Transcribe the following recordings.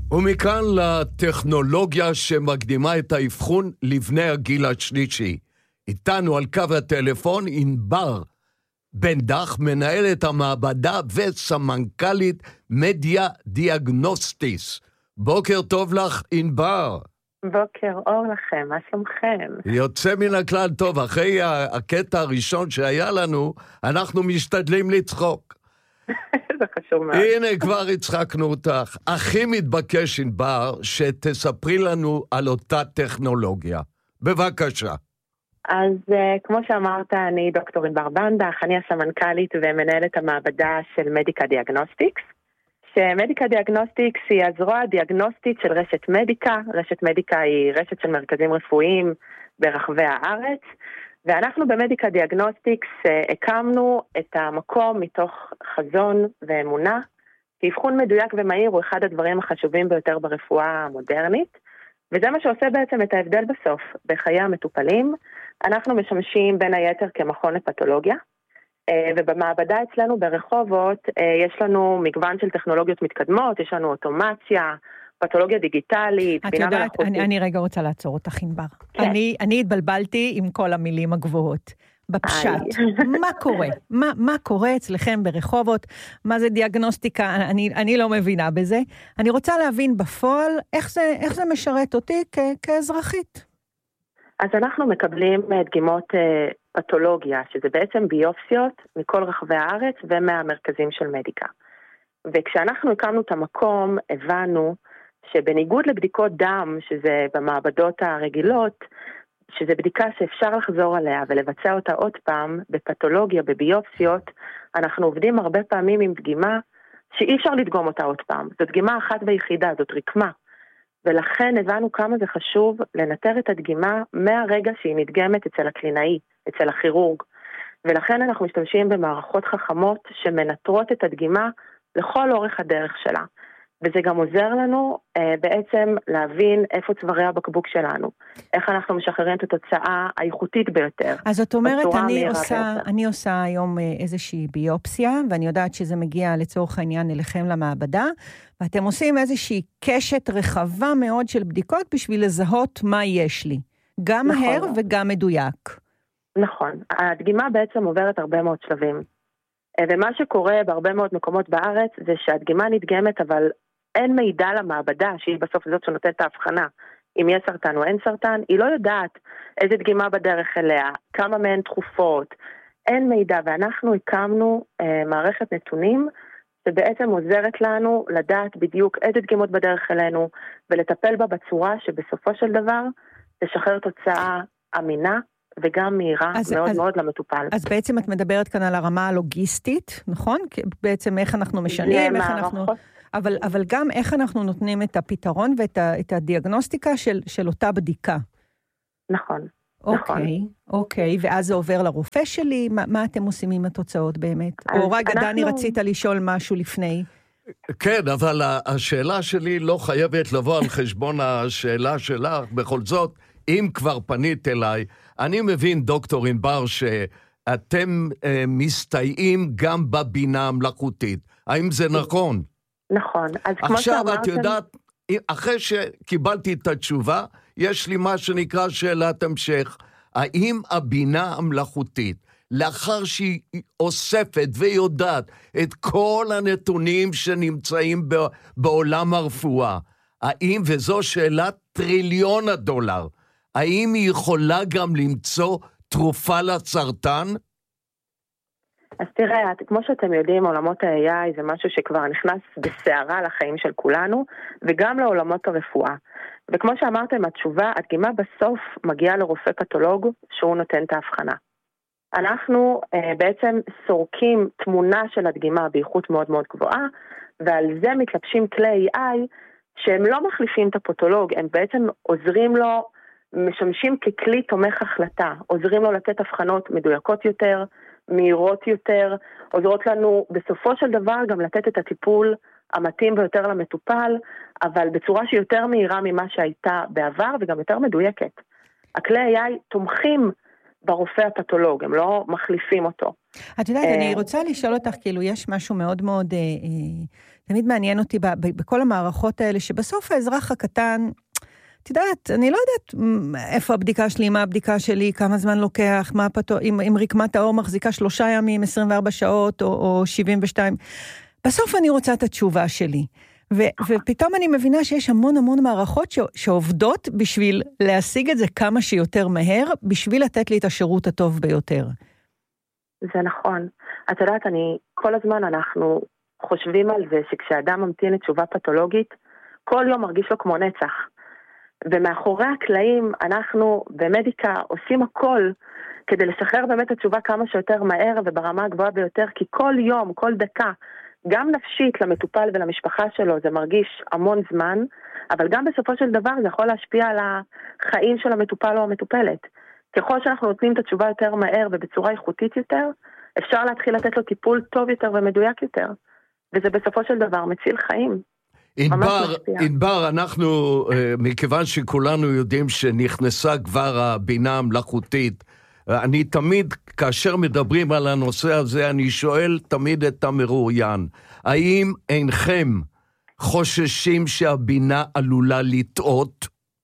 ומכאן לטכנולוגיה שמקדימה את האבחון לבני הגיל השלישי. איתנו על קו הטלפון ענבר בן דח, מנהלת המעבדה וסמנכ"לית מדיה דיאגנוסטיס. בוקר טוב לך ענבר. בוקר אור לכם, מה שלומכם? יוצא מן הכלל טוב, אחרי הקטע הראשון שהיה לנו, אנחנו משתדלים לצחוק. זה חשוב מאוד. הנה כבר הצחקנו אותך. הכי מתבקש ענבר שתספרי לנו על אותה טכנולוגיה. בבקשה. אז כמו שאמרת, אני דוקטור ענבר בן דח, אני הסמנכ"לית ומנהלת המעבדה של מדיקה דיאגנוסטיקס. שמדיקה דיאגנוסטיקס היא הזרוע הדיאגנוסטית של רשת מדיקה. רשת מדיקה היא רשת של מרכזים רפואיים ברחבי הארץ. ואנחנו במדיקה דיאגנוסטיקס הקמנו את המקום מתוך חזון ואמונה, כי אבחון מדויק ומהיר הוא אחד הדברים החשובים ביותר ברפואה המודרנית, וזה מה שעושה בעצם את ההבדל בסוף בחיי המטופלים. אנחנו משמשים בין היתר כמכון לפתולוגיה, ובמעבדה אצלנו ברחובות יש לנו מגוון של טכנולוגיות מתקדמות, יש לנו אוטומציה, פתולוגיה דיגיטלית. את יודעת, אני רגע רוצה לעצור אותך ענבר. כן. אני התבלבלתי עם כל המילים הגבוהות. בפשט, מה קורה? מה קורה אצלכם ברחובות? מה זה דיאגנוסטיקה? אני לא מבינה בזה. אני רוצה להבין בפועל איך זה משרת אותי כאזרחית. אז אנחנו מקבלים דגימות פתולוגיה, שזה בעצם ביופסיות מכל רחבי הארץ ומהמרכזים של מדיקה. וכשאנחנו הקמנו את המקום, הבנו שבניגוד לבדיקות דם, שזה במעבדות הרגילות, שזה בדיקה שאפשר לחזור עליה ולבצע אותה עוד פעם, בפתולוגיה, בביופסיות, אנחנו עובדים הרבה פעמים עם דגימה שאי אפשר לדגום אותה עוד פעם. זו דגימה אחת ויחידה, זאת רקמה. ולכן הבנו כמה זה חשוב לנטר את הדגימה מהרגע שהיא נדגמת אצל הקלינאי, אצל הכירורג. ולכן אנחנו משתמשים במערכות חכמות שמנטרות את הדגימה לכל אורך הדרך שלה. וזה גם עוזר לנו בעצם להבין איפה צווארי הבקבוק שלנו, איך אנחנו משחררים את התוצאה האיכותית ביותר. אז זאת אומרת, אני עושה היום איזושהי ביופסיה, ואני יודעת שזה מגיע לצורך העניין אליכם למעבדה, ואתם עושים איזושהי קשת רחבה מאוד של בדיקות בשביל לזהות מה יש לי. גם מהר וגם מדויק. נכון. הדגימה בעצם עוברת הרבה מאוד שלבים. ומה שקורה בהרבה מאוד מקומות בארץ, זה שהדגימה נדגמת, אבל אין מידע למעבדה, שהיא בסוף זאת שנותנת את ההבחנה. אם יש סרטן או אין סרטן, היא לא יודעת איזה דגימה בדרך אליה, כמה מהן תחופות, אין מידע, ואנחנו הקמנו מערכת נתונים, שבעצם עוזרת לנו לדעת בדיוק איזה דגימות בדרך אלינו, ולטפל בה בצורה שבסופו של דבר, תשחרר תוצאה אמינה, וגם מהירה מאוד מאוד למטופל. אז בעצם את מדברת כאן על הרמה הלוגיסטית, נכון? בעצם איך אנחנו משנים, איך אנחנו... אבל גם איך אנחנו נותנים את הפתרון ואת הדיאגנוסטיקה של אותה בדיקה. נכון. אוקיי, ואז זה עובר לרופא שלי, מה אתם עושים עם התוצאות באמת? או רגע, דני, רצית לשאול משהו לפני? כן, אבל השאלה שלי לא חייבת לבוא על חשבון השאלה שלך, בכל זאת, אם כבר פנית אליי, אני מבין, דוקטור ענבר, שאתם מסתייעים גם בבינה המלאכותית. האם זה נכון? נכון. עכשיו את יודעת, אחרי שקיבלתי את התשובה, יש לי מה שנקרא שאלת המשך. האם הבינה המלאכותית, לאחר שהיא אוספת ויודעת את כל הנתונים שנמצאים בעולם הרפואה, האם, וזו שאלת $1,000,000,000, האם היא יכולה גם למצוא תרופה לסרטן? אז תראה, כמו שאתם יודעים, עולמות ה-AI זה משהו שכבר נכנס בסערה לחיים של כולנו, וגם לעולמות הרפואה. וכמו שאמרתם, התשובה, הדגימה בסוף מגיעה לרופא פתולוג, שהוא נותן את ההבחנה. אנחנו בעצם סורקים תמונה של הדגימה באיכות מאוד מאוד גבוהה, ועל זה מתלבשים כלי AI, שהם לא מחליפים את הפתולוג, הם בעצם עוזרים לו, משמשים ככלי תומך החלטה, עוזרים לו לתת הבחנות מדויקות יותר, מהירות יותר, עוזרות לנו בסופו של דבר גם לתת את הטיפול המתאים ביותר למטופל, אבל בצורה שהיא יותר מהירה ממה שהייתה בעבר וגם יותר מדויקת. הכלי AI תומכים ברופא הפתולוג, הם לא מחליפים אותו. את יודעת, אני רוצה לשאול אותך, כאילו יש משהו מאוד מאוד תמיד מעניין אותי בכל המערכות האלה, שבסוף האזרח הקטן, את יודעת, אני לא יודעת איפה הבדיקה שלי, מה הבדיקה שלי, כמה זמן לוקח, אם רקמת האור מחזיקה 3 ימים, 24 שעות או 72. בסוף אני רוצה את התשובה שלי. ופתאום אני מבינה שיש המון מערכות שעובדות בשביל להשיג את זה כמה שיותר מהר, בשביל לתת לי את השירות הטוב ביותר. זה נכון. את יודעת, כל הזמן אנחנו חושבים על זה שכשאדם ממתין לתשובה פתולוגית, כל יום מרגיש לו כמו נצח. ומאחורי הקלעים אנחנו במדיקה עושים הכל כדי לשחרר באמת התשובה כמה שיותר מהר וברמה הגבוהה ביותר, כי כל יום, כל דקה, גם נפשית למטופל ולמשפחה שלו זה מרגיש המון זמן, אבל גם בסופו של דבר זה יכול להשפיע על החיים של המטופל או המטופלת. ככל שאנחנו נותנים את התשובה יותר מהר ובצורה איכותית יותר, אפשר להתחיל לתת לו טיפול טוב יותר ומדויק יותר, וזה בסופו של דבר מציל חיים. ענבר, אנחנו, מכיוון שכולנו יודעים שנכנסה כבר הבינה המלאכותית, אני תמיד, כאשר מדברים על הנושא הזה, אני שואל תמיד את המרואיין, האם אינכם חוששים שהבינה עלולה לטעות?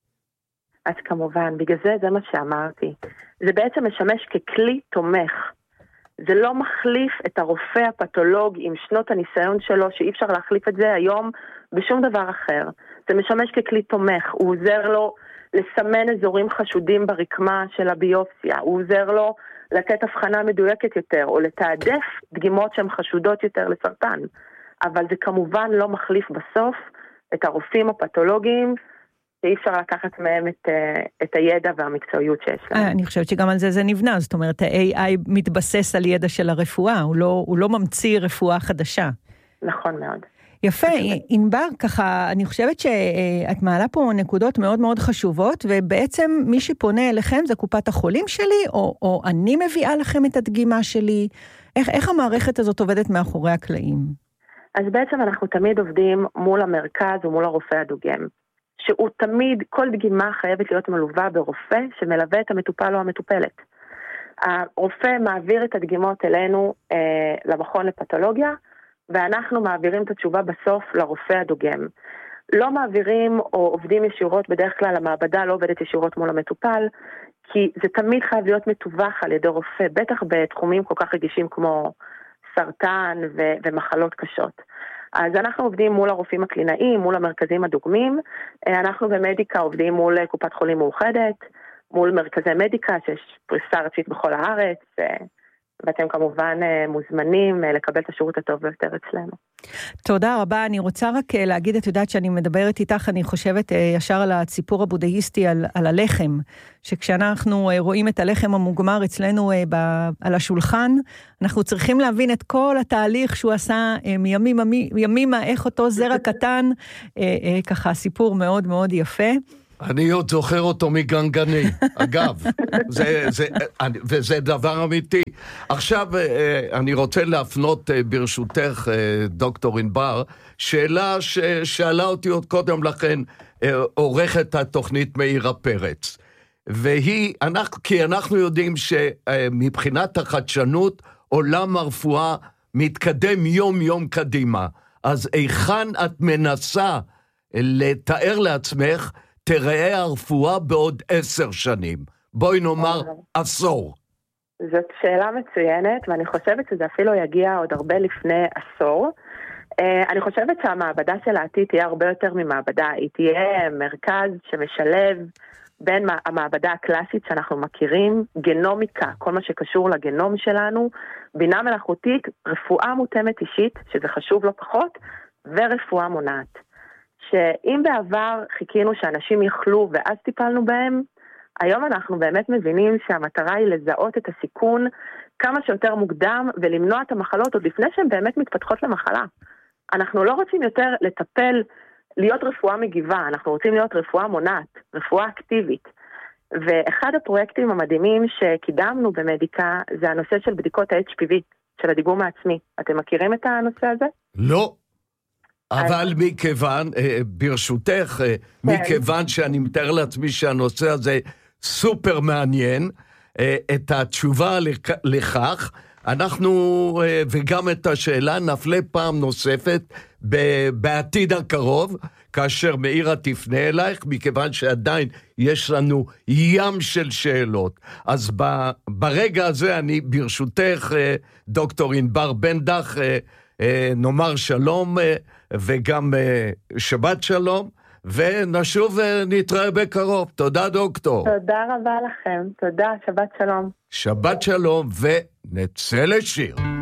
אז כמובן, בגלל זה מה שאמרתי. זה בעצם משמש ככלי תומך. זה לא מחליף את הרופא הפתולוג עם שנות הניסיון שלו, שאי אפשר להחליף את זה היום בשום דבר אחר. זה משמש ככלי תומך, הוא עוזר לו לסמן אזורים חשודים ברקמה של הביופסיה, הוא עוזר לו לתת הבחנה מדויקת יותר, או לתעדף דגימות שהן חשודות יותר לסרטן. אבל זה כמובן לא מחליף בסוף את הרופאים הפתולוגיים, שאי אפשר לקחת מהם את הידע והמקצועיות שיש להם. אני חושבת שגם על זה נבנה, זאת אומרת, ה-AI מתבסס על ידע של הרפואה, הוא לא ממציא רפואה חדשה. נכון מאוד. יפה, ענבר, ככה, אני חושבת שאת מעלה פה נקודות מאוד מאוד חשובות, ובעצם מי שפונה אליכם זה קופת החולים שלי, או אני מביאה לכם את הדגימה שלי, איך המערכת הזאת עובדת מאחורי הקלעים? אז בעצם אנחנו תמיד עובדים מול המרכז ומול הרופא הדוגם, שהוא תמיד, כל דגימה חייבת להיות מלווה ברופא שמלווה את המטופל או המטופלת. הרופא מעביר את הדגימות אלינו למכון לפתולוגיה, ואנחנו מעבירים את התשובה בסוף לרופא הדוגם. לא מעבירים או עובדים ישירות, בדרך כלל המעבדה לא עובדת ישירות מול המטופל, כי זה תמיד חייב להיות מתווך על ידי רופא, בטח בתחומים כל כך רגישים כמו סרטן ומחלות קשות. אז אנחנו עובדים מול הרופאים הקלינאיים, מול המרכזים הדוגמים, אנחנו במדיקה עובדים מול קופת חולים מאוחדת, מול מרכזי מדיקה שיש פריסה ארצית בכל הארץ, ואתם כמובן מוזמנים לקבל את השירות הטוב ביותר אצלנו. תודה רבה, אני רוצה רק להגיד, את יודעת שאני מדברת איתך, אני חושבת ישר על הציפור הבודהיסטי, על הלחם, שכשאנחנו רואים את הלחם המוגמר אצלנו על השולחן, אנחנו צריכים להבין את כל התהליך שהוא עשה מימימה, איך אותו זרע קטן, ככה סיפור מאוד מאוד יפה. אני עוד זוכר אותו מגנגני, אגב, וזה דבר אמיתי. עכשיו אני רוצה להפנות ברשותך, דוקטור ענבר, שאלה ששאלה אותי עוד קודם לכן, עורכת התוכנית מאירה פרץ. כי אנחנו יודעים שמבחינת החדשנות, עולם הרפואה מתקדם יום קדימה. אז איכן את מנסה לתאר לעצמך, תראה הרפואה בעוד 10 שנים. בואי נאמר 10. זאת שאלה מצוינת, ואני חושבת שזה אפילו יגיע עוד הרבה לפני 10. אני חושבת שהמעבדה של העתיד תהיה הרבה יותר ממעבדה. היא תהיה מרכז שמשלב בין המעבדה הקלאסית שאנחנו מכירים, גנומיקה, כל מה שקשור לגנום שלנו, בינה מלאכותית, רפואה מותאמת אישית, שזה חשוב לא פחות, ורפואה מונעת. שאם בעבר חיכינו שאנשים יחלו ואז טיפלנו בהם, היום אנחנו באמת מבינים שהמטרה היא לזהות את הסיכון כמה שיותר מוקדם ולמנוע את המחלות עוד לפני שהן באמת מתפתחות למחלה. אנחנו לא רוצים יותר לטפל, להיות רפואה מגיבה, אנחנו רוצים להיות רפואה מונעת, רפואה אקטיבית. ואחד הפרויקטים המדהימים שקידמנו במדיקה זה הנושא של בדיקות ה-HPV, של הדיגום העצמי. אתם מכירים את הנושא הזה? לא. אבל מכיוון, ברשותך, מכיוון שאני מתאר לעצמי שהנושא הזה סופר מעניין, את התשובה לכך, אנחנו, וגם את השאלה, נפלה פעם נוספת בעתיד הקרוב, כאשר מאירה תפנה אלייך, מכיוון שעדיין יש לנו ים של שאלות. אז ברגע הזה אני ברשותך, דוקטור ענבר בנדח, נאמר שלום וגם שבת שלום, ונשוב ונתראה בקרוב. תודה דוקטור. תודה רבה לכם, תודה, שבת שלום. שבת שלום ונצא לשיר.